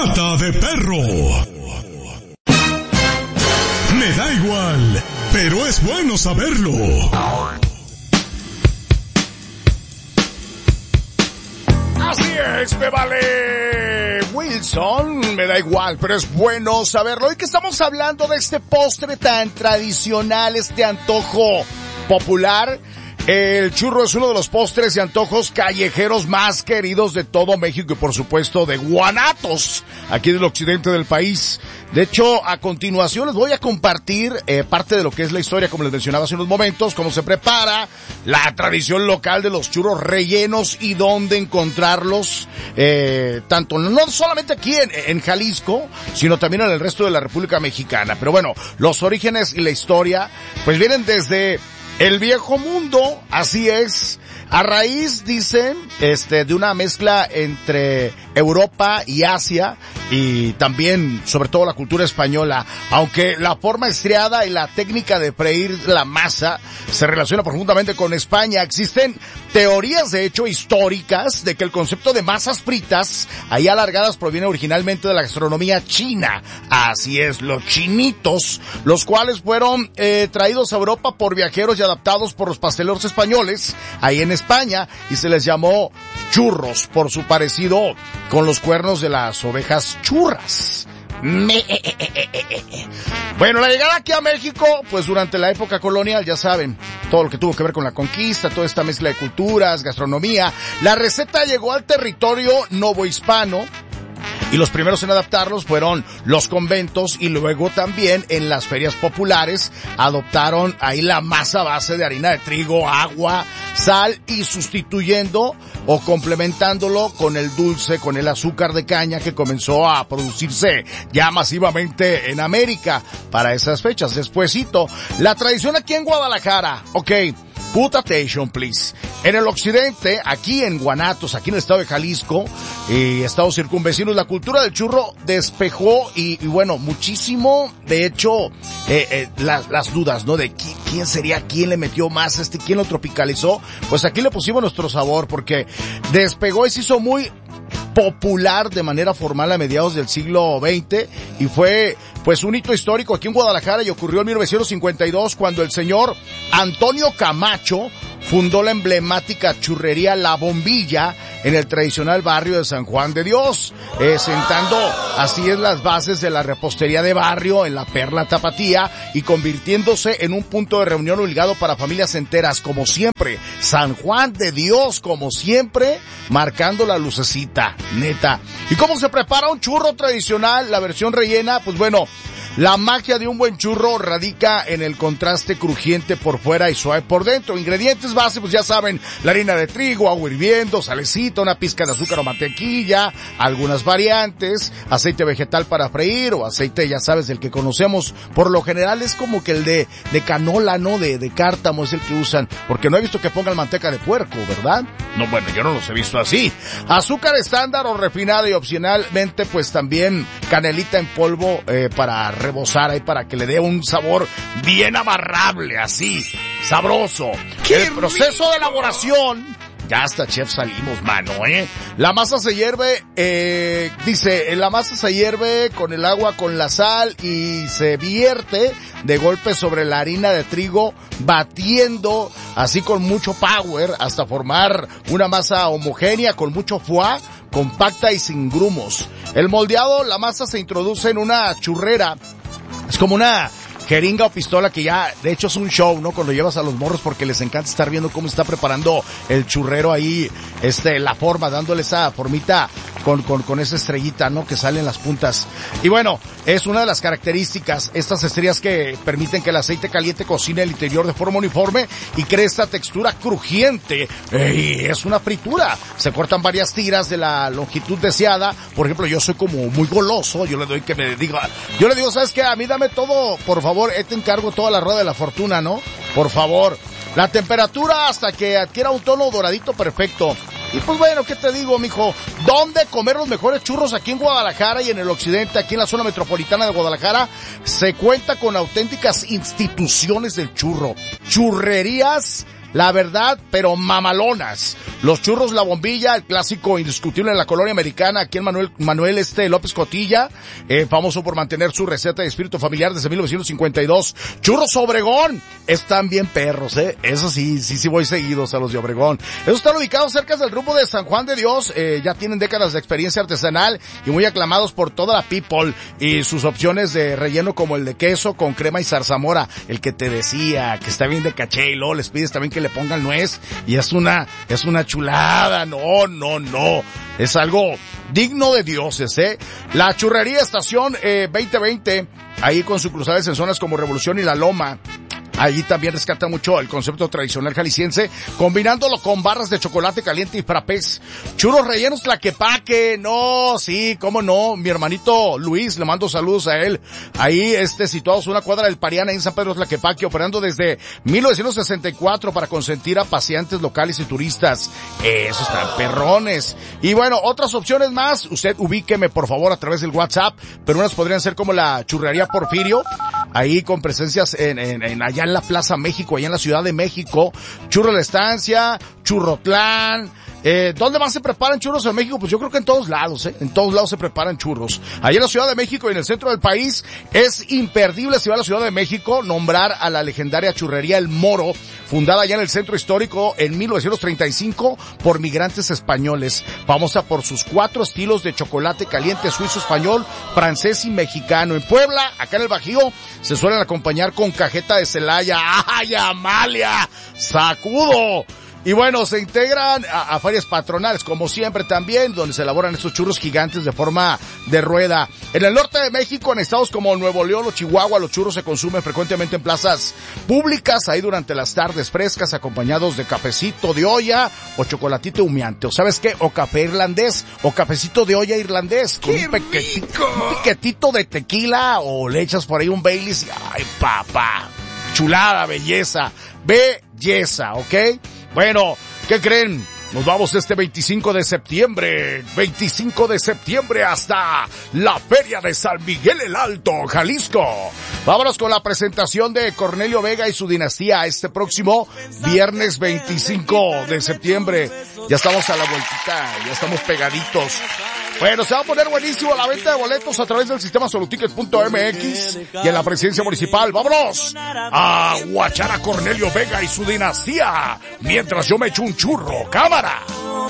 Pata de perro. Me da igual, pero es bueno saberlo. Así es, me vale Wilson, me da igual, pero es bueno saberlo. Hoy que estamos hablando de este postre tan tradicional, este antojo popular. El churro es uno de los postres y antojos callejeros más queridos de todo México y por supuesto de Guanatos, aquí del occidente del país. De hecho, a continuación les voy a compartir parte de lo que es la historia, como les mencionaba hace unos momentos, cómo se prepara, la tradición local de los churros rellenos y dónde encontrarlos, tanto no solamente aquí en Jalisco, sino también en el resto de la República Mexicana. Pero bueno, los orígenes y la historia pues vienen desde el viejo mundo, así es, a raíz, dicen, de una mezcla entre Europa y Asia y también, sobre todo, la cultura española. Aunque la forma estriada y la técnica de freír la masa se relaciona profundamente con España, existen teorías, de hecho, históricas de que el concepto de masas fritas, ahí alargadas, proviene originalmente de la gastronomía china. Así es, los chinitos, los cuales fueron traídos a Europa por viajeros y adaptados por los pasteleros españoles, ahí en España, y se les llamó churros por su parecido con los cuernos de las ovejas churras. Bueno, la llegada aquí a México, pues durante la época colonial, ya saben, todo lo que tuvo que ver con la conquista, toda esta mezcla de culturas, gastronomía, la receta llegó al territorio novohispano. Y los primeros en adaptarlos fueron los conventos y luego también en las ferias populares adoptaron ahí la masa base de harina de trigo, agua, sal y sustituyendo o complementándolo con el dulce, con el azúcar de caña que comenzó a producirse ya masivamente en América para esas fechas. Despuésito, la tradición aquí en Guadalajara, put attention, please. En el occidente, aquí en Guanatos, aquí en el estado de Jalisco y estados circunvecinos, la cultura del churro despejó y bueno, muchísimo, de hecho, las dudas, ¿no? De quién sería, quién le metió más, quién lo tropicalizó. Pues aquí le pusimos nuestro sabor porque despegó y se hizo muy popular de manera formal a mediados del siglo XX y fue pues un hito histórico aquí en Guadalajara y ocurrió en 1952 cuando el señor Antonio Camacho fundó la emblemática churrería La Bombilla en el tradicional barrio de San Juan de Dios, sentando así es las bases de la repostería de barrio en la Perla Tapatía y convirtiéndose en un punto de reunión obligado para familias enteras, como siempre. San Juan de Dios, como siempre, marcando la lucecita, neta. ¿Y cómo se prepara un churro tradicional, la versión rellena? Pues bueno, la magia de un buen churro radica en el contraste crujiente por fuera y suave por dentro. Ingredientes base, pues ya saben, la harina de trigo, agua hirviendo, salecita, una pizca de azúcar o mantequilla, algunas variantes, aceite vegetal para freír o aceite, ya sabes, el que conocemos. Por lo general es como que el de canola, ¿no? De cártamo es el que usan, porque no he visto que pongan manteca de puerco, ¿verdad? No, bueno, yo no los he visto así. Azúcar estándar o refinada y opcionalmente, pues también canelita en polvo para rebosar ahí para que le dé un sabor bien amarrable, así, sabroso. El proceso de elaboración, ya hasta chef salimos, mano, La masa se hierve, la masa se hierve con el agua, con la sal y se vierte de golpe sobre la harina de trigo, batiendo así con mucho power hasta formar una masa homogénea con mucho foie, compacta y sin grumos. El moldeado, la masa se introduce en una churrera. Es como una jeringa o pistola que ya, de hecho es un show, ¿no? Cuando llevas a los morros porque les encanta estar viendo cómo está preparando el churrero ahí, la forma, dándole esa formita con esa estrellita, ¿no? Que sale en las puntas. Y bueno, es una de las características, estas estrellas que permiten que el aceite caliente cocine el interior de forma uniforme y cree esta textura crujiente. Y es una fritura. Se cortan varias tiras de la longitud deseada. Por ejemplo, yo soy como muy goloso, yo le digo, ¿sabes qué? A mí dame todo, por favor, te encargo toda la rueda de la fortuna, ¿no? Por favor. La temperatura hasta que adquiera un tono doradito perfecto. Y pues bueno, ¿qué te digo, mijo? ¿Dónde comer los mejores churros? Aquí en Guadalajara y en el occidente, aquí en la zona metropolitana de Guadalajara, se cuenta con auténticas instituciones del churro. Churrerías la verdad, pero mamalonas. Los churros La Bombilla, el clásico indiscutible en la colonia americana, aquí en Manuel López Cotilla, famoso por mantener su receta de espíritu familiar desde 1952. Churros Obregón, están bien perros, eso sí voy seguidos a los de Obregón. Esos están ubicados cerca del rumbo de San Juan de Dios, ya tienen décadas de experiencia artesanal y muy aclamados por toda la people, y sus opciones de relleno como el de queso con crema y zarzamora, el que te decía, que está bien de caché, y luego les pides también que le pongan nuez, y es una chulada, no, es algo digno de dioses, La Churrería Estación 2020, ahí con sucursales en zonas como Revolución y La Loma. Allí también rescata mucho el concepto tradicional jalisciense, combinándolo con barras de chocolate caliente y frappés. Churros rellenos Tlaquepaque, no, sí, cómo no, mi hermanito Luis, le mando saludos a él. Ahí, situados una cuadra del Pariana en San Pedro Tlaquepaque, operando desde 1964 para consentir a paseantes locales y turistas. Esos están perrones. Y bueno, otras opciones más, usted ubíqueme por favor a través del WhatsApp, pero unas podrían ser como la Churrería Porfirio, ahí con presencias allá en la Plaza México, allá en la Ciudad de México. Churro La Estancia, Churrotlán. ¿Dónde más se preparan churros en México? Pues yo creo que en todos lados, en todos lados se preparan churros. Allá en la Ciudad de México y en el centro del país es imperdible, si va a la Ciudad de México, nombrar a la legendaria churrería El Moro, fundada allá en el centro histórico en 1935 por migrantes españoles, famosa por sus 4 estilos de chocolate caliente, suizo, español, francés y mexicano. En Puebla, acá en el Bajío, se suelen acompañar con cajeta de Celaya. ¡Ay, Amalia! ¡Sacudo! Y bueno, se integran a ferias patronales, como siempre también, donde se elaboran estos churros gigantes de forma de rueda. En el norte de México, en estados como Nuevo León o Chihuahua, los churros se consumen frecuentemente en plazas públicas, ahí durante las tardes frescas, acompañados de cafecito de olla o chocolatito humeante. ¿O sabes qué? O café irlandés, o cafecito de olla irlandés, con un piquetito de tequila, o le echas por ahí un Baileys. ¡Ay, papá! Chulada, belleza, ¿ok? Bueno, ¿qué creen? Nos vamos este 25 de septiembre hasta la Feria de San Miguel el Alto, Jalisco. Vámonos con la presentación de Cornelio Vega y su dinastía este próximo viernes 25 de septiembre. Ya estamos a la vueltita, ya estamos pegaditos. Bueno, se va a poner buenísimo la venta de boletos a través del sistema soluticket.mx y en la presidencia municipal. ¡Vámonos a guachar a Cornelio Vega y su dinastía mientras yo me echo un churro! ¡Cámara!